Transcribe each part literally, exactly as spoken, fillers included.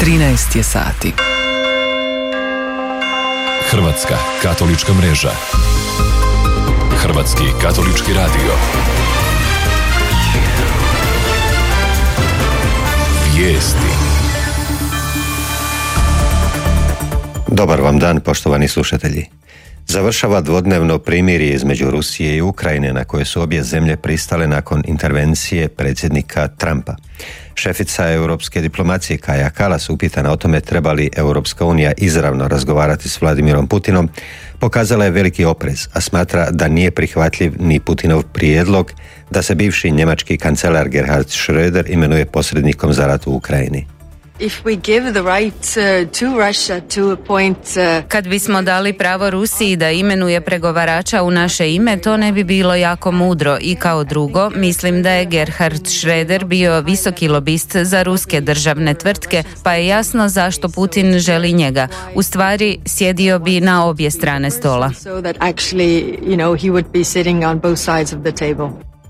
trinaest je sati. Hrvatska katolička mreža. Hrvatski katolički radio. Vijesti. Dobar vam dan, poštovani slušatelji. Završava dvodnevno primirje između Rusije i Ukrajine na koje su obje zemlje pristale nakon intervencije predsjednika Trumpa. Šefica europske diplomacije Kaja Kallas, upitana o tome treba li Europska unija izravno razgovarati s Vladimirom Putinom, pokazala je veliki oprez, a smatra da nije prihvatljiv ni Putinov prijedlog da se bivši njemački kancelar Gerhard Schröder imenuje posrednikom za rat u Ukrajini. If we give the right uh, to Russia to appoint uh... Kad bismo dali pravo Rusiji da imenuje pregovarača u naše ime, to ne bi bilo jako mudro. I kao drugo, mislim da je Gerhard Schröder bio visoki lobist za ruske državne tvrtke, pa je jasno zašto Putin želi njega. U stvari, sjedio bi na obje strane stola. So that actually, you know, he would be sitting on both sides of the table.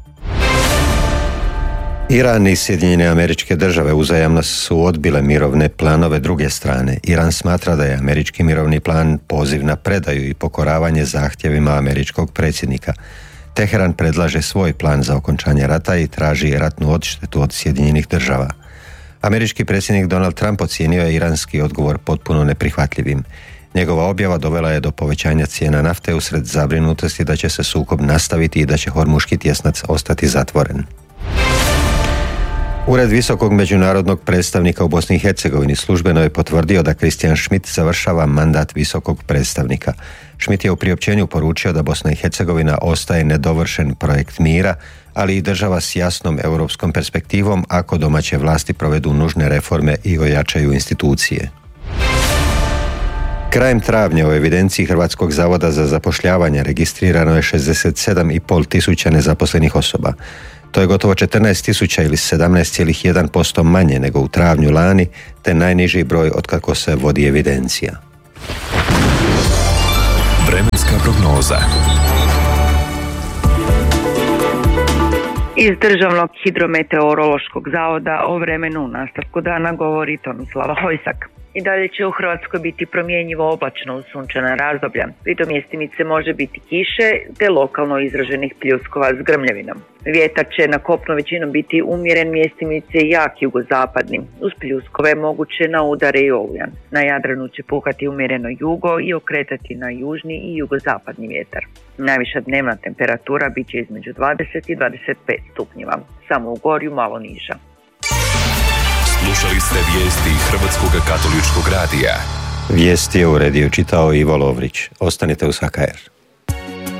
Iran i Sjedinjene Američke Države uzajamno su odbile mirovne planove druge strane. Iran smatra da je američki mirovni plan poziv na predaju i pokoravanje zahtjevima američkog predsjednika. Teheran predlaže svoj plan za okončanje rata i traži ratnu odštetu od Sjedinjenih Država. Američki predsjednik Donald Trump ocijenio je iranski odgovor potpuno neprihvatljivim. Njegova objava dovela je do povećanja cijena nafte usred zabrinutosti da će se sukob nastaviti i da će Hormuški tjesnac ostati zatvoren. Ured visokog međunarodnog predstavnika u Bosni i Hercegovini službeno je potvrdio da Christian Schmidt završava mandat visokog predstavnika. Schmidt je u priopćenju poručio da Bosna i Hercegovina ostaje nedovršen projekt mira, ali i država s jasnom europskom perspektivom ako domaće vlasti provedu nužne reforme i ojačaju institucije. Krajem travnja u evidenciji Hrvatskog zavoda za zapošljavanje registrirano je šezdeset sedam i pol tisuća nezaposlenih osoba. To je gotovo četrnaest tisuća ili sedamnaest zarez jedan posto manje nego u travnju lani, te najniži broj otkako se vodi evidencija. Vremenska prognoza. Iz Državnog hidrometeorološkog zavoda o vremenu u nastavku dana govori Tomislava Hojsak. I dalje će u Hrvatskoj biti promjenjivo oblačno uz sunčana razdoblja. Pritom mjestimice može biti kiše te lokalno izraženih pljuskova s grmljavinom. Vjetar će na kopnu većinom biti umjeren, mjestimice jak jugozapadni. Uz pljuskove moguće na udare i olujan. Na Jadranu će puhati umjereno jugo i okretati na južni i jugozapadni vjetar. Najviša dnevna temperatura bit će između dvadeset i dvadeset pet stupnjeva. Samo u Gorju malo niža. Slušali ste vijesti Hrvatskog katoličkog radija. Vijesti je uredio čitao Ivo Lovrić. Ostanite uz H K R.